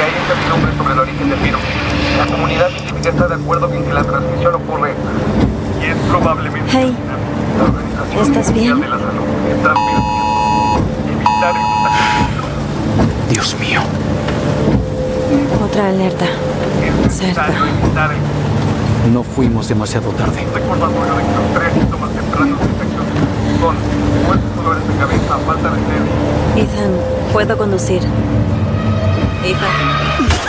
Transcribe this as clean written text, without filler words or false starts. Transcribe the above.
hay incertidumbre sobre el origen del virus. La comunidad científica está de acuerdo en que la transmisión ocurre y es probablemente... Hey, la Organización ¿estás Mundial bien? de la Salud está advirtiendo evitar el contagio. Dios mío. Otra alerta. Es necesario evitar el No fuimos demasiado tarde. recordatorio de que los 3 síntomas tempranos de infección son fuertes dolores de cabeza, falta de sed. Ethan, puedo conducir. Ethan.